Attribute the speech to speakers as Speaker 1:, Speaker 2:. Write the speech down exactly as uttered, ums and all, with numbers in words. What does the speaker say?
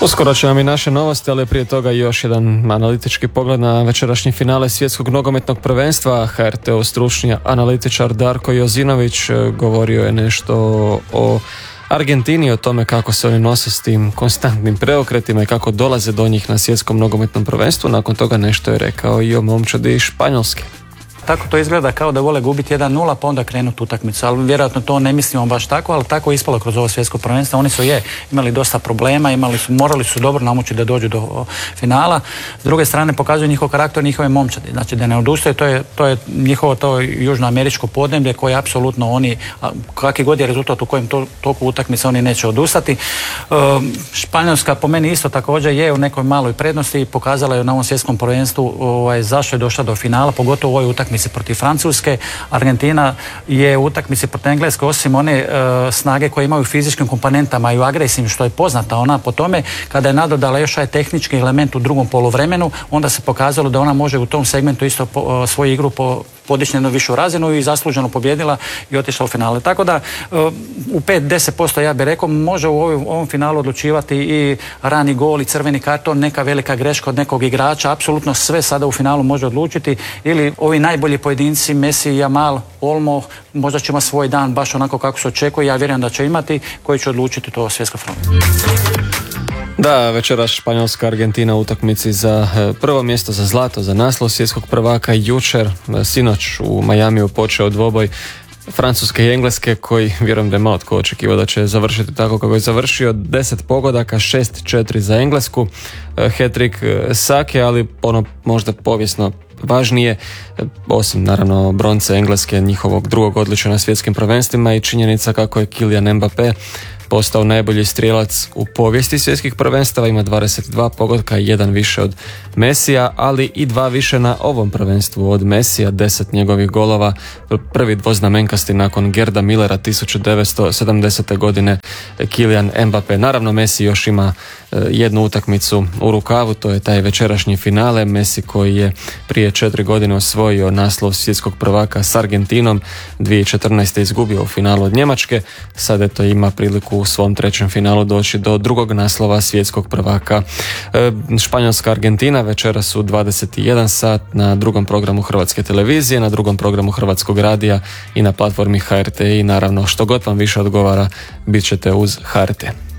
Speaker 1: Uskoro će nam i naše novosti, ali prije toga još jedan analitički pogled na večerašnji finale svjetskog nogometnog prvenstva. H R T-ov stručni analitičar Darko Jozinović govorio je nešto o Argentini, o tome kako se oni nose s tim konstantnim preokretima i kako dolaze do njih na svjetskom nogometnom prvenstvu. Nakon toga nešto je rekao i o momčadi iz Španjolske.
Speaker 2: Tako to izgleda kao da vole gubiti jedan nula pa onda krenuti utakmicu, ali vjerojatno to ne mislimo baš tako, ali tako je ispalo kroz ovo svjetsko prvenstvo. Oni su je imali dosta problema, imali su, morali su dobro namući da dođu do finala. S druge strane pokazuju njihov karakter, njihove momčadi, znači da ne odustaju, to je, to je njihovo to južnoameričko podneblje koje apsolutno oni, kakvi god je rezultat u kojem to, toku utakmice oni neće odustati. E, Španjolska po meni isto također je u nekoj maloj prednosti i pokazala je na ovom svjetskom prvenstvu ovaj, zašto je došla do finala, pogotovo u ovoj utakmici protiv Francuske. Argentina je u utakmici protiv Engleske, osim one e, snage koje imaju fizičkim komponentama i u agresivnim, što je poznata ona po tome, kada je nadodala još ovaj tehnički element u drugom poluvremenu, onda se pokazalo da ona može u tom segmentu isto po, svoju igru po, podići na jednu višu razinu i zasluženo pobjedila i otišla u finale. Tako da u pet do deset posto ja bih rekao može u ovom, ovom finalu odlučivati i rani gol i crveni karton, neka velika greška od nekog igrača, apsolutno sve sada u finalu može odlučiti, ili ovi najbolji pojedinci Messi, Jamal, Olmo, možda će imati svoj dan baš onako kako se očekuje, ja vjerujem da će imati, koji će odlučiti to svjetsko prvenstvo.
Speaker 1: Da, večeras Španjolska Argentina u utakmici za prvo mjesto, za zlato, za naslov svjetskog prvaka. Jučer, sinoć u Majamiju počeo dvoboj Francuske i Engleske, koji vjerujem da je malo tko očekivao da će završiti tako kako je završio. Deset pogodaka, šest četiri za Englesku, hat-trick Sake, ali ono možda povijesno važnije, osim naravno bronce Engleske, njihovog drugog odličja na svjetskim prvenstvima, i činjenica kako je Kylian Mbappé postao najbolji strijelac u povijesti svjetskih prvenstava, ima dvadeset dva pogotka i jedan više od Messija, ali i dva više na ovom prvenstvu od Messija, deset njegovih golova, prvi dvoznamenkasti nakon Gerda Millera tisuću devetsto sedamdesete godine Kylian Mbappé. Naravno Messi još ima jednu utakmicu u rukavu, to je taj večerašnji finale. Messi koji je prije četiri godine osvojio naslov svjetskog prvaka s Argentinom, dvije tisuće četrnaeste izgubio u finalu od Njemačke, sad eto ima priliku u svom trećem finalu doći do drugog naslova svjetskog prvaka. E, Španjolska Argentina večeras u dvadeset jedan sat na drugom programu Hrvatske televizije, na drugom programu Hrvatskog radija i na platformi H R T, i naravno što god vam više odgovara bit ćete uz H R T.